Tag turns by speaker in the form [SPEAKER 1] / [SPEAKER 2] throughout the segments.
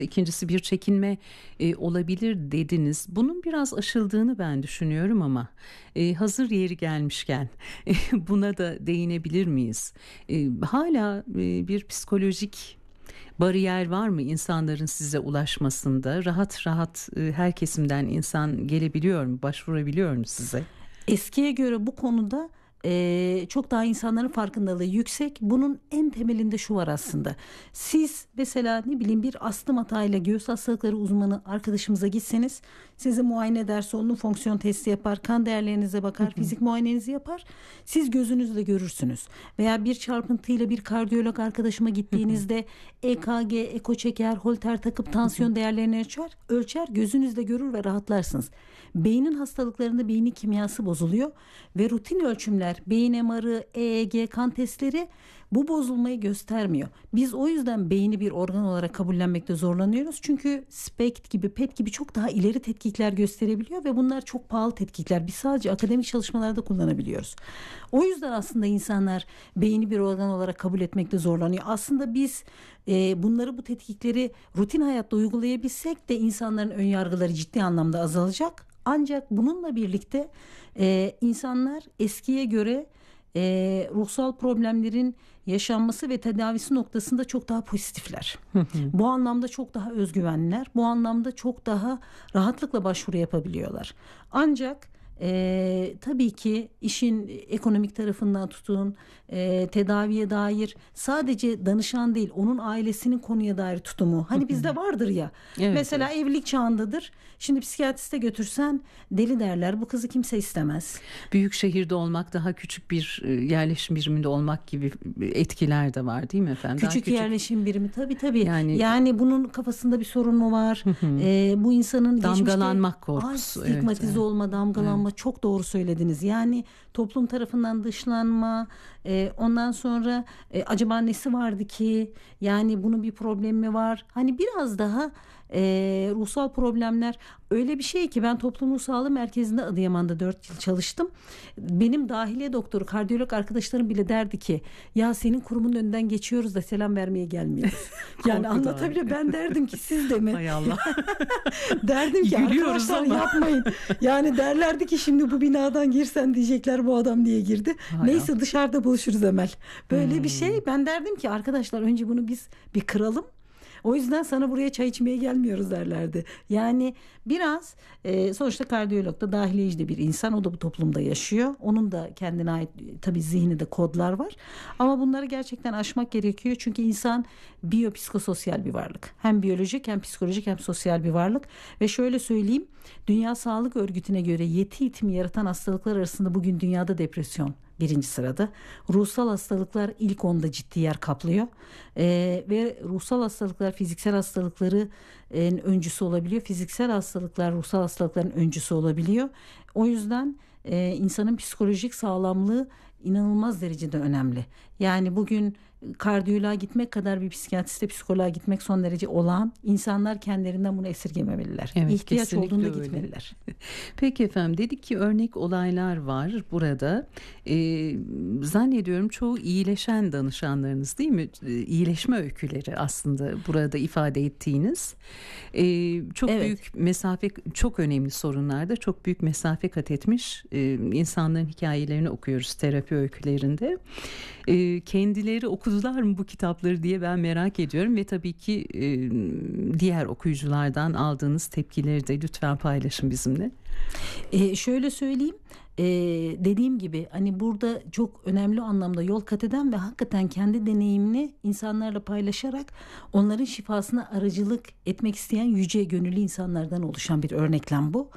[SPEAKER 1] İkincisi bir çekinme olabilir dediniz. Bunun biraz aşıldığını ben düşünüyorum ama hazır yeri gelmişken buna da değinebilir miyiz? Hala bir psikolojik bariyer var mı insanların size ulaşmasında? Rahat rahat her kesimden insan gelebiliyor mu, başvurabiliyor mu size?
[SPEAKER 2] Eskiye göre bu konuda çok daha insanların farkındalığı yüksek. Bunun en temelinde şu var aslında. Siz mesela ne bileyim bir astım hatayla göğüs hastalıkları uzmanı arkadaşımıza gitseniz, sizi muayene eder, solunum fonksiyon testi yapar, kan değerlerinize bakar, fizik muayenenizi yapar. Siz gözünüzle görürsünüz. Veya bir çarpıntıyla bir kardiyolog arkadaşıma gittiğinizde EKG, eko çeker, holter takıp tansiyon değerlerini ölçer, gözünüzle görür ve rahatlarsınız. Beynin hastalıklarında beynin kimyası bozuluyor ve rutin ölçümler, beyin MR'ı, EEG, kan testleri bu bozulmayı göstermiyor. Biz o yüzden beyni bir organ olarak kabullenmekte zorlanıyoruz. Çünkü SPECT gibi, PET gibi çok daha ileri tetkikler gösterebiliyor ve bunlar çok pahalı tetkikler. Biz sadece akademik çalışmalarda kullanabiliyoruz. O yüzden aslında insanlar beyni bir organ olarak kabul etmekte zorlanıyor. Aslında biz bu tetkikleri rutin hayatta uygulayabilsek de insanların ön yargıları ciddi anlamda azalacak. Ancak bununla birlikte insanlar eskiye göre ruhsal problemlerin yaşanması ve tedavisi noktasında çok daha pozitifler. Bu anlamda çok daha özgüvenliler. Bu anlamda çok daha rahatlıkla başvuru yapabiliyorlar. Ancak tabii ki işin ekonomik tarafından tutun, tedaviye dair sadece danışan değil, onun ailesinin konuya dair tutumu. Hani bizde vardır ya.
[SPEAKER 1] Evet,
[SPEAKER 2] mesela
[SPEAKER 1] evet.
[SPEAKER 2] evlilik çağındadır. Şimdi psikiyatriste götürsen deli derler. Bu kızı kimse istemez.
[SPEAKER 1] Büyük şehirde olmak, daha küçük bir yerleşim biriminde olmak gibi etkiler de var değil mi efendim?
[SPEAKER 2] Küçük yerleşim birimi tabii.
[SPEAKER 1] Yani
[SPEAKER 2] bunun kafasında bir sorun mu var? Bu insanın
[SPEAKER 1] damgalanmak
[SPEAKER 2] geçmişte
[SPEAKER 1] korkusu.
[SPEAKER 2] stigmatize
[SPEAKER 1] evet.
[SPEAKER 2] olma, damgalanma,
[SPEAKER 1] Evet.
[SPEAKER 2] çok doğru söylediniz. Yani toplum tarafından dışlanma, ondan sonra acaba nesi vardı ki? Yani bunun bir problemi mi var? Hani biraz daha ruhsal problemler öyle bir şey ki ben toplum ruh sağlığı merkezinde Adıyaman'da 4 yıl çalıştım. Benim dahiliye doktoru, kardiyolog arkadaşlarım bile derdi ki ya senin kurumun önünden geçiyoruz da selam vermeye gelmiyoruz. Yani anlatabiliyor. Ben derdim ki siz de mi?
[SPEAKER 1] Hay Allah.
[SPEAKER 2] Derdim ki
[SPEAKER 1] Gülüyoruz
[SPEAKER 2] arkadaşlar
[SPEAKER 1] ama.
[SPEAKER 2] yapmayın. Yani derlerdi ki şimdi bu binadan girsen diyecekler bu adam niye girdi.
[SPEAKER 1] Hay
[SPEAKER 2] Neyse dışarıda buluşuruz Emel. Böyle bir
[SPEAKER 1] Hmm.
[SPEAKER 2] şey. Ben derdim ki arkadaşlar önce bunu biz bir kıralım. O yüzden sana buraya çay içmeye gelmiyoruz derlerdi. Yani biraz sonuçta kardiyolog da dahiliyeci de bir insan. O da bu toplumda yaşıyor. Onun da kendine ait tabii zihninde kodlar var. Ama bunları gerçekten aşmak gerekiyor. Çünkü insan biyopsikososyal bir varlık. Hem biyolojik hem psikolojik hem sosyal bir varlık. Ve şöyle söyleyeyim. Dünya Sağlık Örgütü'ne göre yeti itimi yaratan hastalıklar arasında bugün dünyada depresyon birinci sırada. Ruhsal hastalıklar ilk onda ciddi yer kaplıyor. Ve ruhsal hastalıklar fiziksel hastalıkları öncüsü olabiliyor. Fiziksel hastalıklar ruhsal hastalıkların öncüsü olabiliyor. O yüzden insanın psikolojik sağlamlığı inanılmaz derecede önemli. Yani bugün kardiyoloğa gitmek kadar bir psikiyatriste psikoloğa gitmek son derece olağan. İnsanlar kendilerinden bunu esirgememeliler.
[SPEAKER 1] Evet,
[SPEAKER 2] İhtiyaç
[SPEAKER 1] kesinlikle
[SPEAKER 2] olduğunda
[SPEAKER 1] öyle.
[SPEAKER 2] gitmeliler.
[SPEAKER 1] Peki efendim, dedik ki örnek olaylar var burada. Zannediyorum çoğu iyileşen danışanlarınız değil mi? İyileşme öyküleri aslında burada ifade ettiğiniz. Çok
[SPEAKER 2] Evet.
[SPEAKER 1] büyük mesafe, çok önemli sorunlarda çok büyük mesafe kat etmiş insanların hikayelerini okuyoruz terapi öykülerinde. Kendileri okudular mı bu kitapları diye ben merak ediyorum ve tabii ki diğer okuyuculardan aldığınız tepkileri de lütfen paylaşın bizimle.
[SPEAKER 2] Şöyle söyleyeyim. Dediğim gibi hani burada çok önemli anlamda yol kat eden ve hakikaten kendi deneyimini insanlarla paylaşarak onların şifasına aracılık etmek isteyen yüce gönüllü insanlardan oluşan bir örneklem bu.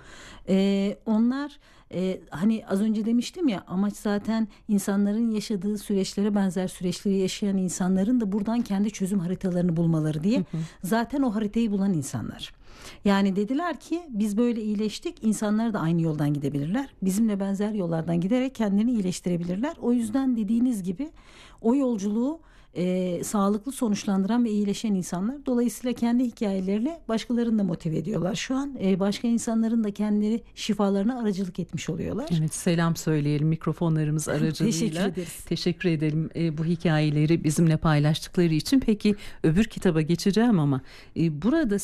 [SPEAKER 2] Onlar hani az önce demiştim ya, amaç zaten insanların yaşadığı süreçlere benzer süreçleri yaşayan insanların da buradan kendi çözüm haritalarını bulmaları diye. Zaten o haritayı bulan insanlar. Yani dediler ki biz böyle iyileştik, insanlar da aynı yoldan gidebilirler. Bizimle benzer yollardan giderek kendilerini iyileştirebilirler. O yüzden dediğiniz gibi o yolculuğu sağlıklı sonuçlandıran ve iyileşen insanlar. Dolayısıyla kendi hikayeleriyle başkalarını da motive ediyorlar. Şu an başka insanların da kendileri şifalarına aracılık etmiş oluyorlar.
[SPEAKER 1] Evet, selam söyleyelim mikrofonlarımız aracılığıyla.
[SPEAKER 2] Teşekkür ederiz.
[SPEAKER 1] Teşekkür edelim bu hikayeleri bizimle paylaştıkları için. Peki öbür kitaba geçeceğim ama burada